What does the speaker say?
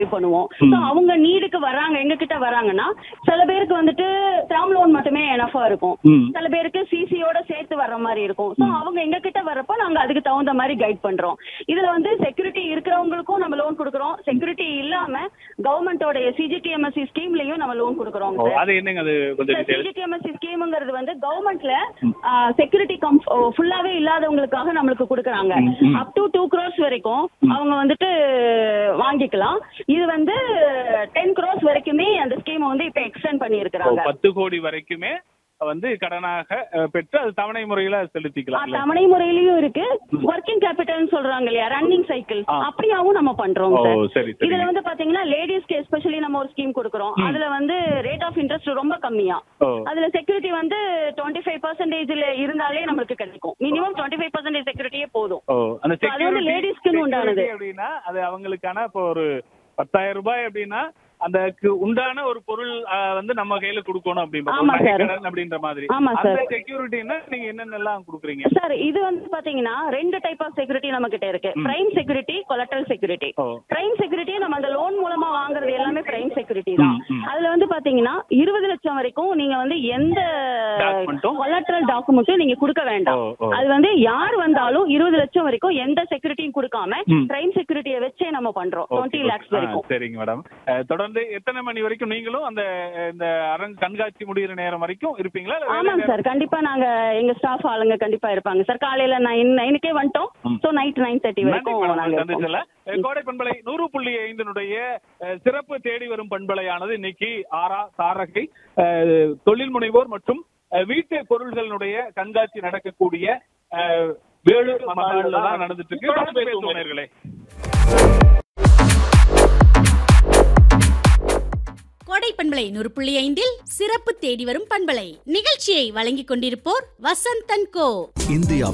பண்ணுவோம். So அவங்க நீடுக்கு வராங்க, எங்க கிட்ட வராங்கன்னா சில பேருக்கு வந்துட்டு டேர்ம் லோன் மட்டுமே எனஃபா இருக்கும், சில பேருக்கு சிசியோட சேர்த்து வர்ற மாதிரி இருக்கும். ஸோ அவங்க எங்க கிட்ட வரப்போ நாங்க அதுக்கு தகுந்த மாதிரி கைட் பண்றோம். இதுல வந்து செக்யூரிட்டி இருக்கிறவங்களுக்கும் நம்ம லோன் கொடுக்குறோம், செக்யூரிட்டி இல்லாம கவர்மெண்டோட சிஜிடிஎம்எஸ்சி ஸ்கீம்லயும் நம்ம லோன் கொடுக்குறோம். அது என்னங்க அது கொஞ்சம் சிஜிடிஎம்எஸ்சி ஸ்கீம்ங்கிறது வந்து கவர்மெண்ட்ல செக்யூரிட்டி ஃபுல்லாவே இல்லாதவங்களுக்காக நம்மளுக்கு கொடுக்குறாங்க. அப் டு 2 crores வரைக்கும் அவங்க வந்துட்டு வாங்கிக்கலாம். இது வந்து 10 crores வரைக்குமே அந்த ஸ்கீம் வந்து இப்ப எக்ஸ்டெண்ட் பண்ணி இருக்காங்க. 10 கோடி வரைக்குமே வந்து கடனாக பெற்று அது தவணை முறையில செலுத்திக்கலாம். தவணை முறையிலயும் இருக்கு, ஒர்க்கிங் கேபிட்டல் சொல்றாங்க இல்லையா, ரன்னிங் சைக்கிள், அப்படியாவும் நம்ம பண்றோம். இதுல வந்து பாத்தீங்கன்னா லேடிஸ்க்கு எஸ்பெஷலி நம்ம ஒரு ஸ்கீம் கொடுக்குறோம். அதுல வந்து ரேட் ஆஃப் இன்ட்ரெஸ்ட் ரொம்ப கம்மியா, அதுல செக்யூரிட்டி வந்து 25% இருந்தாலே நமக்கு கிடைக்கும். மினிமம் 25% செக்யூரிட்டியே போதும். அது வந்து லேடிஸ்க்கு உண்டானது அப்படின்னா அது அவங்களுக்கான இப்போ ஒரு 10,000 ரூபாய் அப்படின்னா அதுக்கு உண்டான ஒரு பொருள் வந்து நம்ம கையில கொடுக்கணும் அப்படின்ற மாதிரி. செக்யூரிட்டினா நீங்க என்னென்னலாம் கொடுக்குறீங்க சார்? இது வந்து பாத்தீங்கன்னா 2 டைப் ஆஃப் செக்யூரிட்டி நம்ம கிட்ட இருக்கு. Prime security, collateral security. Prime security நம்ம அந்த லோன் மூலமா வாங்குறது எல்லாமே பிரைம் செக்யூரிட்டி தான். அதுல வந்து பாத்தீங்கன்னா 20 லட்சம் வரைக்கும் நீங்க வந்து எந்த கொலட்ரல் டாக்குமெண்ட்டும் நீங்க கொடுக்க வேண்டாம். அது வந்து யார் வந்தாலும் 20 லட்சம் வரைக்கும் எந்த செக்யூரிட்டியும் கொடுக்காம பிரைம் செக்யூரிட்டியை வச்சே நம்ம பண்றோம் 20 lakhs வரைக்கும். சரிங்க மேடம். தொடர்ந்து எத்தனை மணி வரைக்கும் நீங்களும் அந்த இந்த அரங்கு கண்காட்சி முடிகிற நேரம் வரைக்கும் இருப்பீங்களா? ஆமாங்க சார், கண்டிப்பா நாங்க எங்க ஸ்டாஃப் ஆளுங்க கண்டிப்பா இருப்பாங்க சார். காலையில 9 வந்துட்டோம். சோ நைட் 9:30 வரைக்கும் நாங்க. கோடை பண்பலை 100.5 சிறப்பு தேடி வரும் பண்பலையானது இன்னைக்கு சாரகை தொழில் முனைவோர் மற்றும் வீட்டு பொருள்களுடைய கண்காட்சி நடக்கக்கூடிய வேலூர் மகால்ல தான் நடந்துட்டு இருக்கு. கோடை பண்பலை 100.5 சிறப்பு தேடி வரும் பண்பலை நிகழ்ச்சியை வழங்கிக் கொண்டிருப்போர் வசந்த் & கோ.